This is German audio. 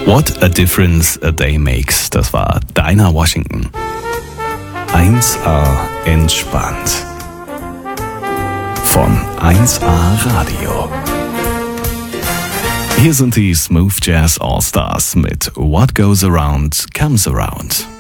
What a difference a day makes. Das war Dinah Washington. 1A entspannt. Von 1A Radio. Hier sind die Smooth Jazz All Stars mit What Goes Around Comes Around.